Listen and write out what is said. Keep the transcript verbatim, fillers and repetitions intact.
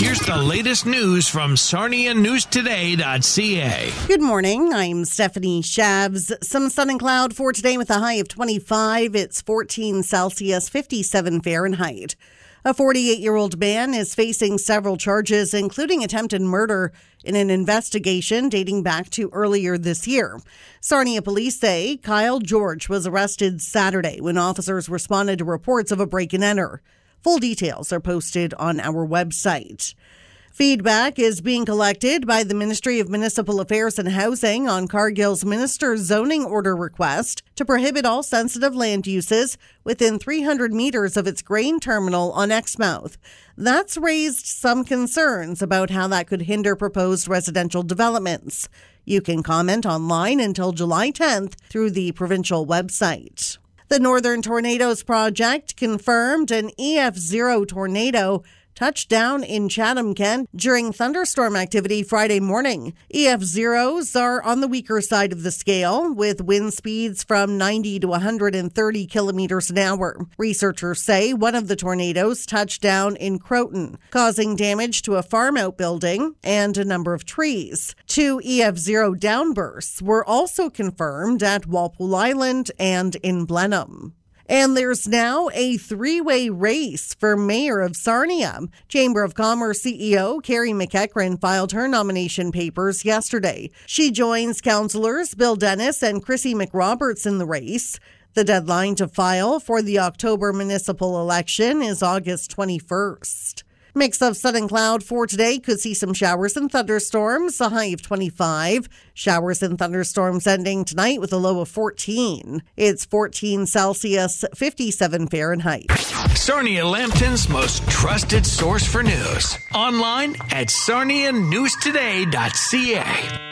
Here's the latest news from Sarnia News Today dot C A. Good morning. I'm Stephanie Shavs. Some sun and cloud for today with a high of twenty-five. It's fourteen Celsius, fifty-seven Fahrenheit. A forty-eight-year-old man is facing several charges, including attempted murder, in an investigation dating back to earlier this year. Sarnia police say Kyle George was arrested Saturday when officers responded to reports of a break-and-enter. Full details are posted on our website. Feedback is being collected by the Ministry of Municipal Affairs and Housing on Cargill's minister's zoning order request to prohibit all sensitive land uses within three hundred meters of its grain terminal on Exmouth. That's raised some concerns about how that could hinder proposed residential developments. You can comment online until July tenth through the provincial website. The Northern Tornadoes Project confirmed an E F zero tornado touched down in Chatham, Kent during thunderstorm activity Friday morning. E F zeros are on the weaker side of the scale, with wind speeds from ninety to one hundred thirty kilometers an hour. Researchers say one of the tornadoes touched down in Croton, causing damage to a farm outbuilding and a number of trees. Two E F zero downbursts were also confirmed at Walpole Island and in Blenheim. And there's now a three-way race for mayor of Sarnia. Chamber of Commerce C E O Carrie McEachran filed her nomination papers yesterday. She joins councillors Bill Dennis and Chrissy McRoberts in the race. The deadline to file for the October municipal election is August twenty-first. Mix of sun and cloud for today. Could see some showers and thunderstorms, a high of twenty-five. Showers and thunderstorms ending tonight with a low of fourteen. It's fourteen Celsius, fifty-seven Fahrenheit. Sarnia Lambton's most trusted source for news. Online at Sarnia News Today dot C A.